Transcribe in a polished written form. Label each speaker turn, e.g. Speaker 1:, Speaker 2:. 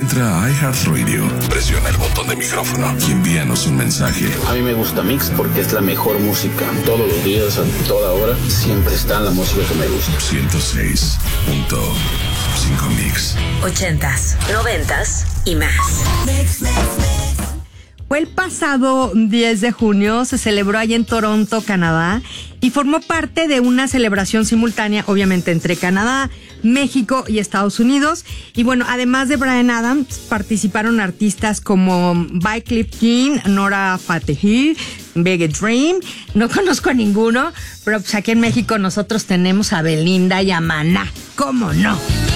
Speaker 1: Entra a iHeartRadio, presiona el botón de micrófono y envíanos un mensaje.
Speaker 2: A mí me gusta Mix porque es la mejor música. Todos los días, a toda hora, siempre está la música que me gusta.
Speaker 1: 106.5 Mix.
Speaker 3: 80s, 90s y más.
Speaker 4: Fue el pasado 10 de junio, se celebró allá en Toronto, Canadá, y formó parte de una celebración simultánea, obviamente, entre Canadá, México y Estados Unidos. Y bueno, además de Bryan Adams, participaron artistas como Wyclef Jean, Nora Fatehills, Big Dream. No conozco a ninguno, pero pues aquí en México nosotros tenemos a Belinda y a Maná. ¿Cómo no?